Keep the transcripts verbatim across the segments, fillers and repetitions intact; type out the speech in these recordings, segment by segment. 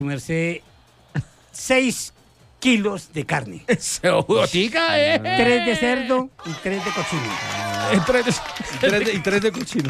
comerse seis kilos de carne. Botica, eh. Tres de cerdo y tres de cochino. Eh, tres de- y, tres de, y tres de cochino.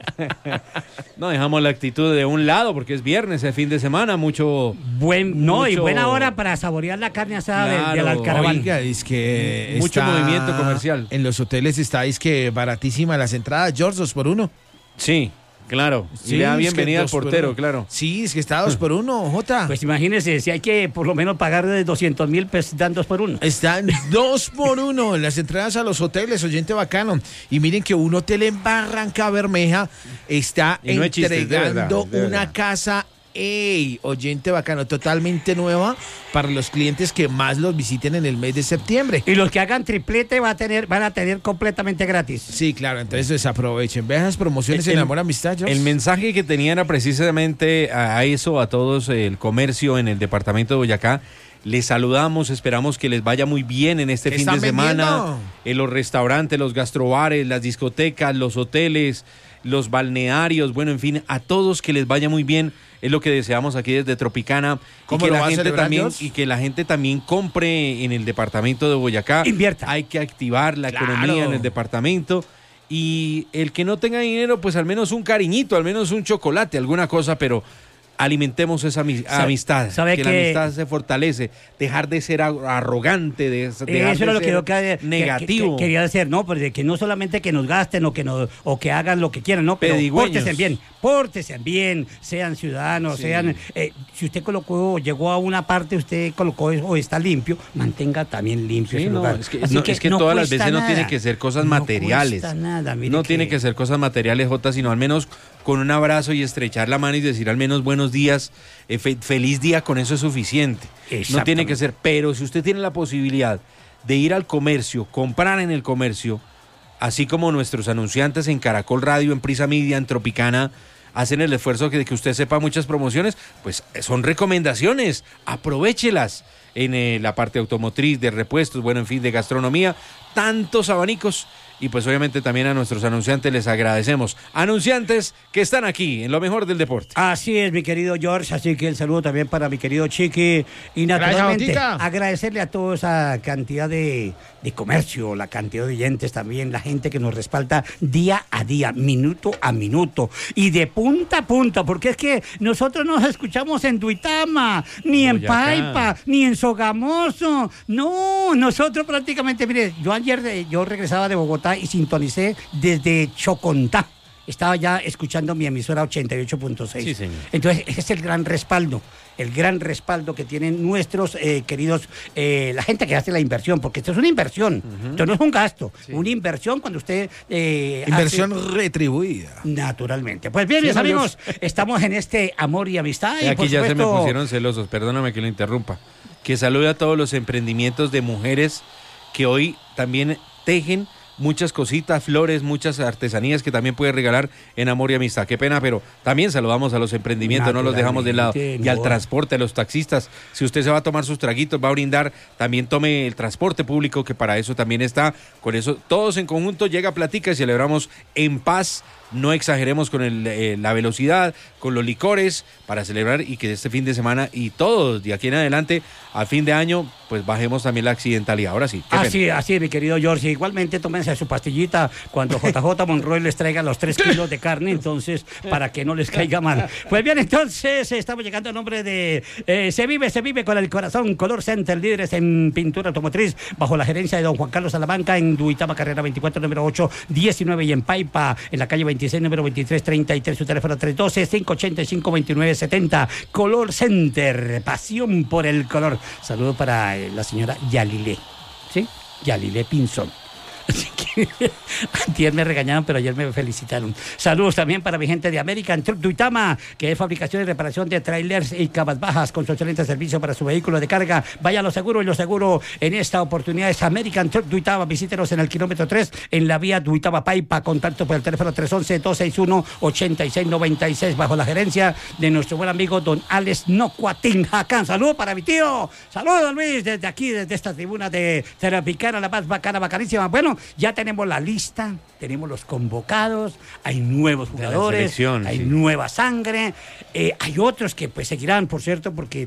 No dejamos la actitud de un lado porque es viernes, es fin de semana, mucho. Buen, no, y Mucho- buena hora para saborear la carne asada del- del Claro, Alcaraván. Oiga, es que Mucho está- movimiento comercial. En los hoteles está, es que baratísima las entradas, George, dos por uno. Sí, claro. Y Sí, le da es que bienvenida al dos por portero, uno. claro. Sí, es que está dos por uno, Jota. Pues imagínese, si hay que por lo menos pagar de doscientos mil pesos, dan dos por uno. Están dos por uno en las entradas a los hoteles, oyente bacano. Y miren que un hotel en Barranca Bermeja está Y no es chiste, es de verdad, entregando es de verdad. una casa, ey, oyente bacano, totalmente nueva para los clientes que más los visiten en el mes de septiembre. Y los que hagan triplete va a tener, van a tener completamente gratis. Sí, claro, entonces desaprovechen. Vean las promociones El- en Amor Amistad, George. El mensaje que tenía era precisamente a, a eso, a todos el comercio en el departamento de Boyacá. Les saludamos, esperamos que les vaya muy bien en este ¿Qué fin de están semana. vendiendo? En los restaurantes, los gastrobares, las discotecas, los hoteles, los balnearios, bueno, en fin, a todos que les vaya muy bien. Es lo que deseamos aquí desde Tropicana. Y ¿Cómo que lo la va a gente celebrar, también Dios? y que la gente también compre en el departamento de Boyacá. Invierta. Hay que activar la Claro. economía en el departamento. Y el que no tenga dinero, pues al menos un cariñito, al menos un chocolate, alguna cosa, pero alimentemos esa ami- Sa- amistad. sabe que, la que- amistad se fortalece. Dejar de ser ar- arrogante, de, dejar Eso de era lo que ser yo que- negativo. que- que- quería decir, ¿no? Porque que no solamente que nos gasten o que, nos, o que hagan lo que quieran, ¿no? Pero Pedigüeños. pórtense bien, pórtense bien, sean ciudadanos, Sí. sean... eh, si usted colocó, llegó a una parte, usted colocó eso, o está limpio, mantenga también limpio Sí, ese no, lugar. es que, Así no, es que todas las cuesta veces no nada. tiene que ser cosas No materiales. cuesta nada, mire No tiene que ser cosas materiales, Jota, sino al menos con un abrazo y estrechar la mano y decir al menos buenos días, eh, fe- feliz día, con eso es suficiente. No Exactamente. tiene que ser, pero si usted tiene la posibilidad de ir al comercio, comprar en el comercio, así como nuestros anunciantes en Caracol Radio, en Prisa Media, en Tropicana, hacen el esfuerzo de que usted sepa muchas promociones, pues eh, son recomendaciones, aprovéchelas en eh, la parte automotriz, de repuestos, bueno, en fin, de gastronomía, tantos abanicos. Y pues obviamente también a nuestros anunciantes les agradecemos. Anunciantes que están aquí en lo mejor del deporte. Así es, mi querido George, así que el saludo también para mi querido Chiqui y naturalmente Botica. agradecerle a toda esa cantidad de, de comercio, la cantidad de oyentes también, la gente que nos respalda día a día, minuto a minuto y de punta a punta, porque es que nosotros nos escuchamos en Duitama, ni en Boyacá. Paipa, ni en Sogamoso, no, nosotros prácticamente, mire, yo ayer eh, yo regresaba de Bogotá y sintonicé desde Chocontá. Estaba ya escuchando mi emisora ochenta y ocho punto seis. Sí, señor. Entonces, ese es el gran respaldo, el gran respaldo que tienen nuestros eh, queridos, eh, la gente que hace la inversión, porque esto es una inversión, esto no es un gasto, una inversión cuando usted... eh, Inversión hace- retribuida. naturalmente. Pues bien, Sí, mis señor. amigos, estamos en este amor y amistad. Y, Aquí por ya se me supuesto, pusieron celosos, perdóname que lo interrumpa. Que salude a todos los emprendimientos de mujeres que hoy también tejen muchas cositas, flores, muchas artesanías que también puede regalar en Amor y Amistad. Qué pena, pero también saludamos a los emprendimientos, no los dejamos de lado. Naturalmente, Y al no. transporte, a los taxistas. Si usted se va a tomar sus traguitos, va a brindar, también tome el transporte público, que para eso también está. Con eso, todos en conjunto llega platica y celebramos en paz. No exageremos con el, eh, la velocidad, con los licores, para celebrar y que este fin de semana y todos de aquí en adelante, a fin de año, pues bajemos también la accidentalidad. Ahora sí. qué pena. Así, así, mi querido George. Igualmente, tómense su pastillita cuando J J Monroy les traiga los tres kilos de carne, entonces, para que no les caiga mal. Pues bien, entonces, estamos llegando al nombre de eh, Se Vive, Se Vive con el Corazón, Color Center, líderes en pintura automotriz, bajo la gerencia de don Juan Carlos Salamanca, en Duitama, carrera veinticuatro, número ocho diecinueve, y en Paipa, en la calle veintiséis, número veintitrés treinta y tres, su teléfono tres uno dos, cinco ocho cinco, dos nueve siete cero. Color Center, pasión por el color. Saludo para eh, la señora Yalile, ¿sí? Yalile Pinzón. Así que antier me regañaron, pero ayer me felicitaron. Saludos también para mi gente de American Truck Duitama, que es fabricación y reparación de trailers y cabas bajas con su excelente servicio para su vehículo de carga. Vaya a lo seguro, y lo seguro en esta oportunidad es American Truck Duitama. Visítenos en el kilómetro tres, en la vía Duitama Paipa. Contacto por el teléfono tres uno uno, dos seis uno, ocho seis nueve seis, bajo la gerencia de nuestro buen amigo don Alex Nocuatín Jacán. Saludos para mi tío. Saludos, Luis, desde aquí, desde esta tribuna de Tropicana, la más bacana, bacanísima. Bueno, bueno, ya tenemos la lista, tenemos los convocados, hay nuevos jugadores, selección, hay sí. nueva sangre, eh, hay otros que pues seguirán, por cierto, porque